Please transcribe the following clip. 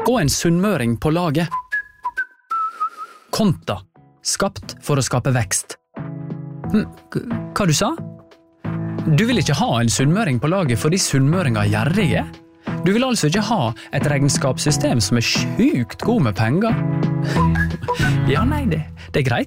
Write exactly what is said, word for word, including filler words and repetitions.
og en sunnmøring på laget. Konta, skapt for å skape vekst. Hm, hva du sa? Du vil ikke ha en sunnmøring på laget fordi sunnmøringer er gjerrige? Du vil altså ikke ha et regnskapssystem som er sjukt god med penger? Ja, nei, det, det er greit.